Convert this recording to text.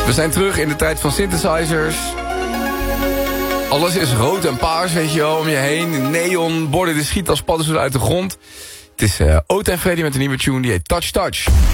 We zijn terug in de tijd van synthesizers. Alles is rood en paars, weet je wel, om je heen. Neonborden, die schieten als paddenstoelen uit de grond. Het is Oud en Freddy met een nieuwe tune, die heet Touch Touch.